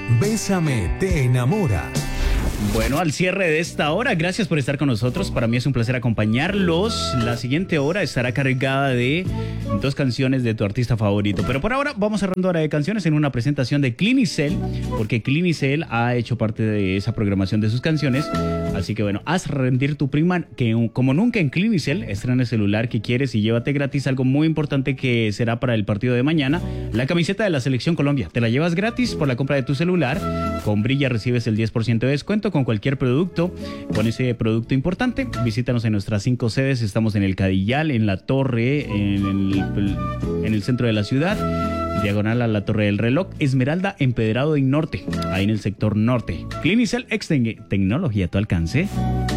Bésame te enamora. Bueno, al cierre de esta hora, gracias por estar con nosotros. Para mí es un placer acompañarlos. La siguiente hora estará cargada de 2 canciones de tu artista favorito. Pero por ahora vamos cerrando hora de canciones en una presentación de Clinicel, porque Clinicel ha hecho parte de esa programación de sus canciones. Así que bueno, haz rendir tu prima que como nunca en Clinicel. Estrena el celular que quieres y llévate gratis algo muy importante que será para el partido de mañana: la camiseta de la Selección Colombia. Te la llevas gratis por la compra de tu celular. Con Brilla recibes el 10% de descuento con cualquier producto. Con ese producto importante, visítanos en nuestras 5 sedes. Estamos en el Cadillal, en la Torre, en el centro de la ciudad, diagonal a la Torre del Reloj, Esmeralda, Empedrado y Norte, ahí en el sector norte. Clinicel, tecnología a tu alcance.